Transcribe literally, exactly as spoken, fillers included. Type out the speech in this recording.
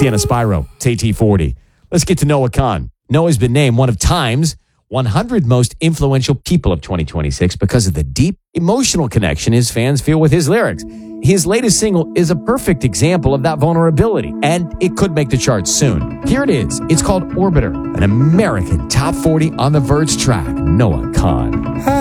Sienna Spyro. It's A T forty. Let's get to Noah Khan. Noah's been named one of Time's one hundred most influential people of twenty twenty-six because of the deep emotional connection his fans feel with his lyrics. His latest single is a perfect example of that vulnerability, and it could make the charts soon. Here it is. It's called Orbiter, an American Top forty on the Verge track. Noah Khan.